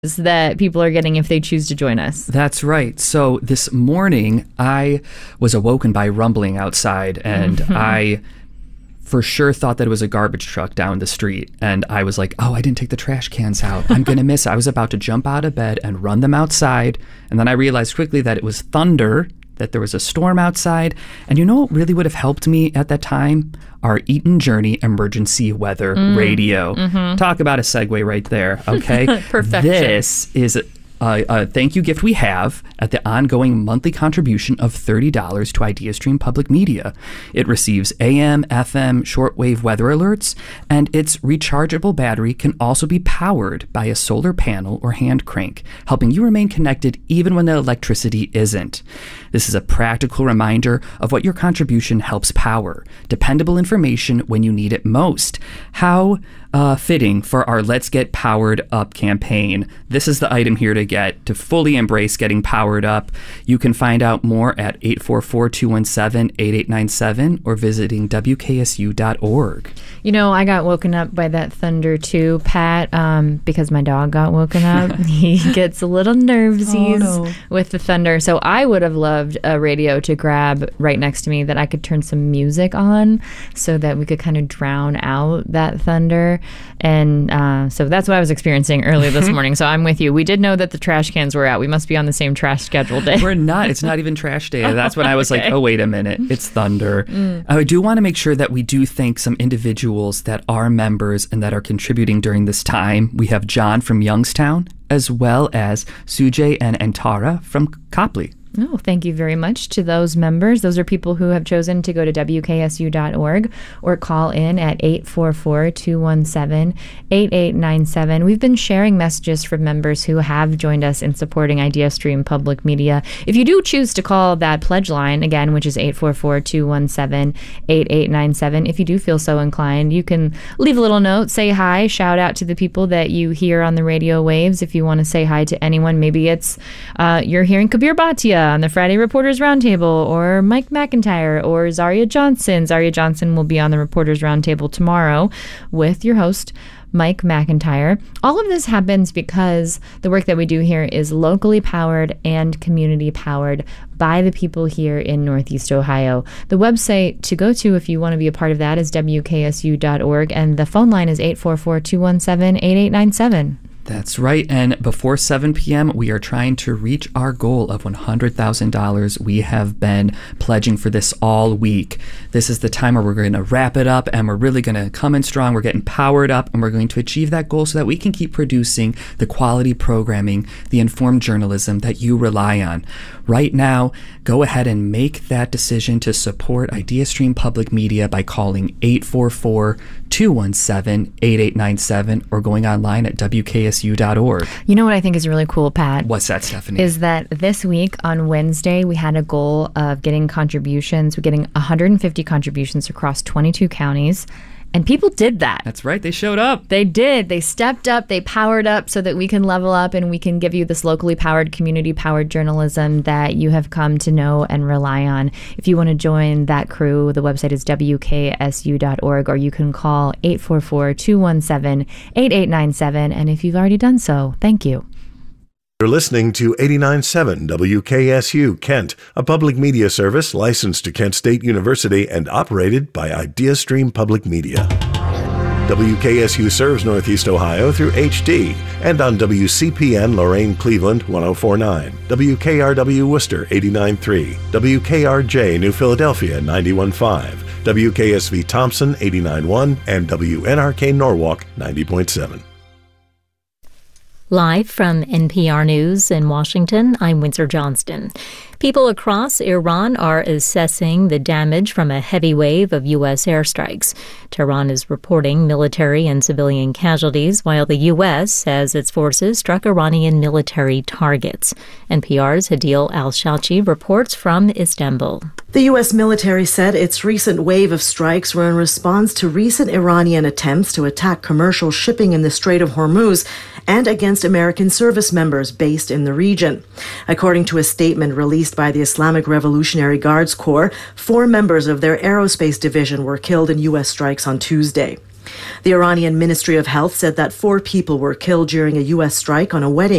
that people are getting if they choose to join us. That's right. So this morning, I was awoken by rumbling outside, and I for sure thought that it was a garbage truck down the street. And I was like, oh, I didn't take the trash cans out. I'm going to miss it. I was about to jump out of bed and run them outside. And then I realized quickly that it was thunder, that there was a storm outside. And you know what really would have helped me at that time? Our Eaton Journey emergency weather radio. Talk about a segue right there, okay? Perfection. This is a thank you gift we have at the ongoing monthly contribution of $30 to IdeaStream Public Media. It receives AM, FM, shortwave weather alerts, and its rechargeable battery can also be powered by a solar panel or hand crank, helping you remain connected even when the electricity isn't. This is a practical reminder of what your contribution helps power. Dependable information when you need it most. How fitting for our Let's Get Powered Up campaign. This is the item here to get to fully embrace getting powered up. You can find out more at 844-217-8897 or visiting WKSU.org. You know, I got woken up by that thunder too, Pat, because my dog got woken up. He gets a little nervsies with the thunder. So I would have loved a radio to grab right next to me that I could turn some music on so that we could kind of drown out that thunder. And so that's what I was experiencing earlier this morning. So I'm with you. We did know that the trash cans were out. We must be on the same trash schedule day. We're not. It's not even trash day. That's when I was like, oh, wait a minute. It's thunder. I do want to make sure that we do thank some individuals that are members and that are contributing during this time. We have John from Youngstown, as well as Sujay and Antara from Copley. Oh, thank you very much to those members. Those are people who have chosen to go to WKSU.org or call in at 844-217-8897. We've been sharing messages from members who have joined us in supporting IdeaStream Public Media. If you do choose to call that pledge line, again, which is 844-217-8897, if you do feel so inclined, you can leave a little note, say hi, shout out to the people that you hear on the radio waves. If you want to say hi to anyone, maybe it's you're hearing Kabir Bhatia on the Friday Reporters Roundtable, or Mike McIntyre, or Zaria Johnson. Zaria Johnson will be on the Reporters Roundtable tomorrow with your host, Mike McIntyre. All of this happens because the work that we do here is locally powered and community powered by the people here in Northeast Ohio. The website to go to if you want to be a part of that is WKSU.org, and the phone line is 844-217-8897. That's right. And before 7 p.m., we are trying to reach our goal of $100,000. We have been pledging for this all week. This is the time where we're going to wrap it up, and we're really going to come in strong. We're getting powered up, and we're going to achieve that goal so that we can keep producing the quality programming, the informed journalism that you rely on. Right now, go ahead and make that decision to support IdeaStream Public Media by calling 844-217-8897 or going online at WKSU.org. You know what I think is really cool, Pat? What's that, Stephanie? Is that this week on Wednesday, we had a goal of getting contributions. We're getting 150 contributions across 22 counties. And people did that. That's right. They showed up. They did. They stepped up. They powered up so that we can level up and we can give you this locally powered, community powered journalism that you have come to know and rely on. If you want to join that crew, the website is WKSU.org, or you can call 844-217-8897. And if you've already done so, thank you. You're listening to 89.7 WKSU Kent, a public media service licensed to Kent State University and operated by IdeaStream Public Media. WKSU serves Northeast Ohio through HD and on WCPN Lorain Cleveland 104.9, WKRW Worcester 89.3, WKRJ New Philadelphia 91.5, WKSV Thompson 89.1, and WNRK Norwalk 90.7. Live from NPR News in Washington, I'm Windsor Johnston. People across Iran are assessing the damage from a heavy wave of U.S. airstrikes. Tehran is reporting military and civilian casualties, while the U.S. says its forces struck Iranian military targets. NPR's Hadil Al-Shalchi reports from Istanbul. The U.S. military said its recent wave of strikes were in response to recent Iranian attempts to attack commercial shipping in the Strait of Hormuz and against American service members based in the region. According to a statement released by the Islamic Revolutionary Guards Corps, 4 members of their aerospace division were killed in U.S. strikes on Tuesday. The Iranian Ministry of Health said that 4 people were killed during a U.S. strike on a wedding